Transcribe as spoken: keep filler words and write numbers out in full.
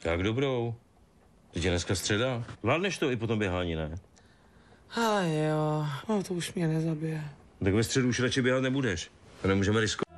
Jak dobrou. Teď je dneska středa. Vládneš to i po tom běhání, ne? A jo, no to už mě nezabije. Tak ve středu už radši běhat nebudeš. To nemůžeme riskovat.